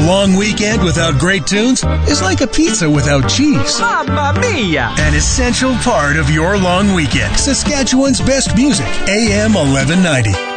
long weekend without great tunes is like a pizza without cheese. Mamma mia! An essential part of your long weekend. Saskatchewan's best music, AM 1190.